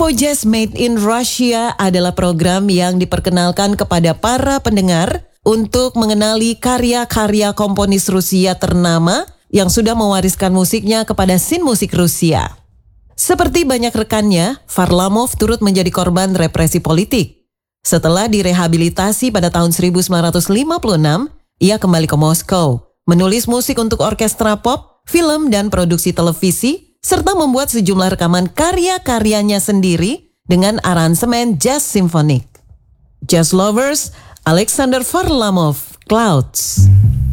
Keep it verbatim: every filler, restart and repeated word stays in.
Show Jazz Made in Russia adalah program yang diperkenalkan kepada para pendengar untuk mengenali karya-karya komponis Rusia ternama yang sudah mewariskan musiknya kepada scene musik Rusia. Seperti banyak rekannya, Varlamov turut menjadi korban represi politik. Setelah direhabilitasi pada tahun seribu sembilan ratus lima puluh enam, ia kembali ke Moskow, menulis musik untuk orkestra pop, film, dan produksi televisi, serta membuat sejumlah rekaman karya-karyanya sendiri dengan aransemen jazz simfonik. Jazz lovers, Alexander Varlamov, Clouds.